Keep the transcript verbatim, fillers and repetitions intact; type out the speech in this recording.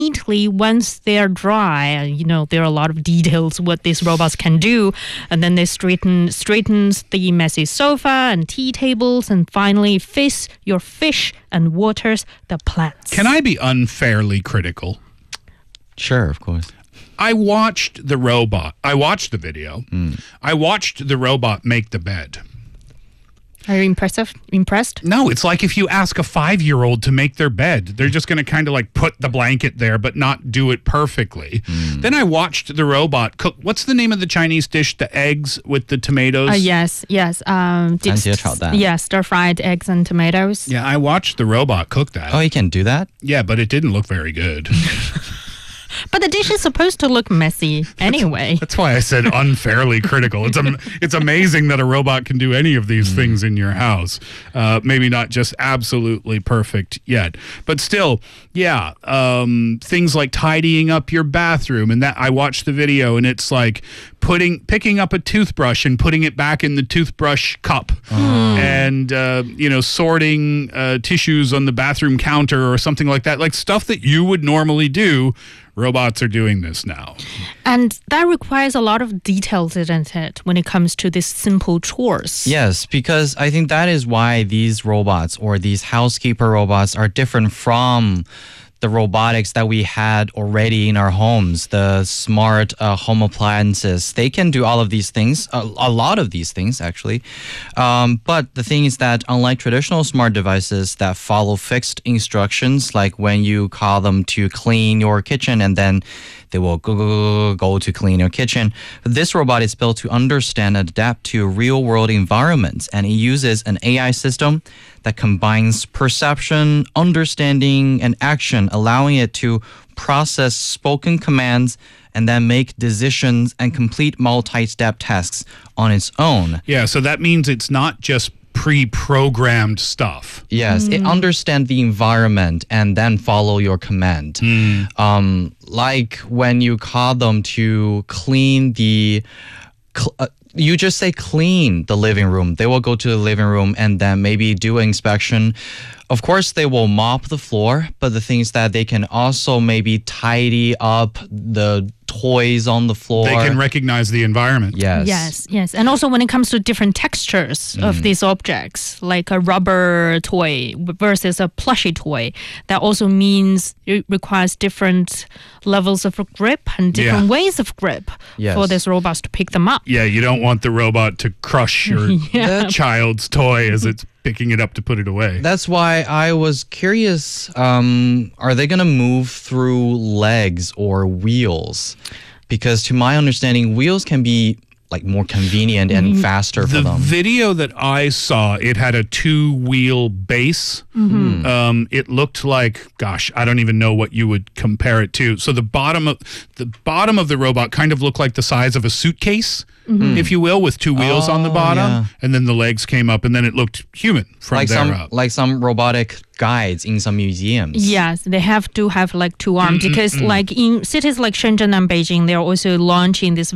neatly once they're dry. You know, there are a lot of details what these robots can do. And then they straighten straightens the messy sofa and tea tables, and finally fix your fish and waters the plants. Can I be unfairly critical? Sure, of course. I watched the robot. I watched the video. Mm. I watched the robot make the bed. Are you impressive? Impressed? No, it's like if you ask a five-year-old to make their bed, they're just going to kind of like put the blanket there, but not do it perfectly. Mm. Then I watched the robot cook. What's the name of the Chinese dish? The eggs with the tomatoes? Uh, yes, yes. Um, deep- 番茄炒蛋. yeah, stir-fried eggs and tomatoes. Yeah, I watched the robot cook that. Oh, you can do that? Yeah, but it didn't look very good. But the dish is supposed to look messy anyway. That's why I said unfairly critical. It's am- it's amazing that a robot can do any of these mm. things in your house. Uh, maybe not just absolutely perfect yet, but still, yeah. Um, things like tidying up your bathroom, and that I watched the video, and it's like putting picking up a toothbrush and putting it back in the toothbrush cup, mm. and uh, you know, sorting uh, tissues on the bathroom counter or something like that. Like stuff that you would normally do. Robots are doing this now. And that requires a lot of details, isn't it, when it comes to these simple chores? Yes, because I think that is why these robots or these housekeeper robots are different from the robotics that we had already in our homes, the smart uh, home appliances. They can do all of these things, a, a lot of these things actually. Um, but the thing is that unlike traditional smart devices that follow fixed instructions, like when you call them to clean your kitchen and then they will go, go, go, go to clean your kitchen. This robot is built to understand and adapt to real-world environments, and it uses an A I system that combines perception, understanding, and action, allowing it to process spoken commands and then make decisions and complete multi-step tasks on its own. Yeah, so that means it's not just pre-programmed stuff. Yes, mm. it understands the environment and then follow your command. Mm. Um, like when you call them to clean the... Cl- uh, you just say clean the living room. They will go to the living room and then maybe do an inspection. Of course, they will mop the floor, but the thing is that they can also maybe tidy up the toys on the floor. They can recognize the environment. Yes. Yes, yes. And also when it comes to different textures mm. of these objects, like a rubber toy versus a plushy toy, that also means it requires different levels of grip and different yeah. ways of grip yes. for these robots to pick them up. Yeah, you don't want the robot to crush your yeah. child's toy as it's picking it up to put it away. That's why I was curious, um, are they going to move through legs or wheels? Because to my understanding, wheels can be like more convenient and faster the for them. The video that I saw, it had a two-wheel base. Mm-hmm. Um, it looked like, gosh, I don't even know what you would compare it to. So the bottom of the bottom of the robot kind of looked like the size of a suitcase, mm-hmm. if you will, with two wheels oh, on the bottom, yeah. and then the legs came up, and then it looked human from like there some, up. Like some robotic guides in some museums. Yes, they have to have like two arms Mm-mm-mm. because like in cities like Shenzhen and Beijing, they're also launching this